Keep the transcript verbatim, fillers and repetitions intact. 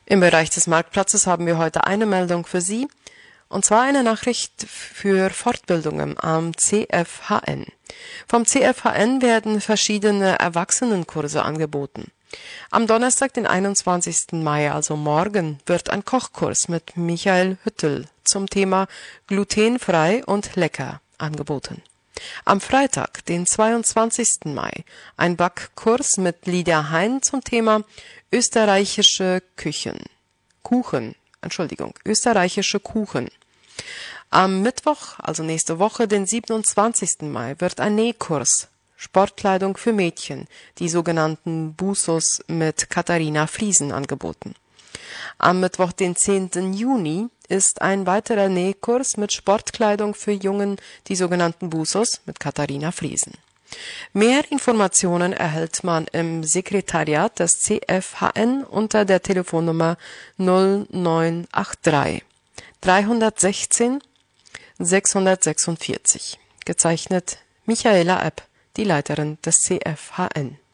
Im Bereich des Marktplatzes haben wir heute eine Meldung für Sie, und zwar eine Nachricht für Fortbildungen am C F H N. Vom C F H N werden verschiedene Erwachsenenkurse angeboten. Am Donnerstag, den einundzwanzigsten Mai, also morgen, wird ein Kochkurs mit Michael Hüttel zum Thema glutenfrei und lecker angeboten. Am Freitag, den zweiundzwanzigsten Mai, ein Backkurs mit Lydia Hein zum Thema österreichische Küchen. Kuchen, Entschuldigung, österreichische Kuchen. Am Mittwoch, also nächste Woche, den siebenundzwanzigsten Mai, wird ein Nähkurs Sportkleidung für Mädchen, die sogenannten Busos mit Katharina Friesen angeboten. Am Mittwoch, den zehnten Juni, ist ein weiterer Nähkurs mit Sportkleidung für Jungen, die sogenannten Busos mit Katharina Friesen. Mehr Informationen erhält man im Sekretariat des C F H N unter der Telefonnummer null neun acht drei dreihundertsechzehn sechshundertsechsundvierzig. Gezeichnet Michaela Epp, die Leiterin des C F H N.